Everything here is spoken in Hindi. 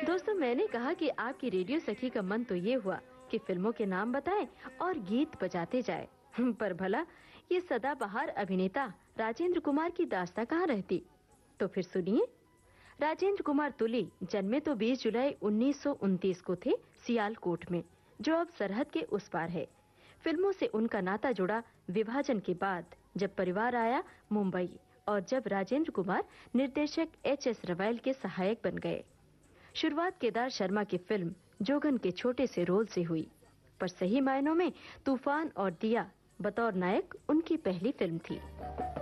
दोस्तों, मैंने कहा कि आपकी रेडियो सखी का मन तो ये हुआ कि फिल्मों के नाम बताएं और गीत बजाते जाए। पर भला ये सदाबहार अभिनेता राजेंद्र कुमार की दास्तां कहाँ रहती। तो फिर सुनिए। राजेंद्र कुमार तुली जन्मे तो 20 जुलाई 1929 को थे सियालकोट में, जो अब सरहद के उस पार है। फिल्मों से उनका नाता जुड़ा विभाजन के बाद, जब परिवार आया मुंबई और जब राजेंद्र कुमार निर्देशक एच.एस. रवैल के सहायक बन गए। शुरुआत केदार शर्मा की फिल्म जोगन के छोटे से रोल से हुई, पर सही मायनों में तूफान और दिया बतौर नायक उनकी पहली फिल्म थी।